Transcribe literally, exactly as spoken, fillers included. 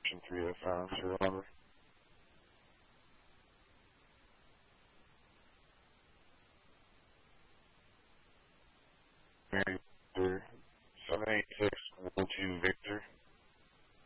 Section three oh five, Your Honor. Mary, seven eight six one two Victor.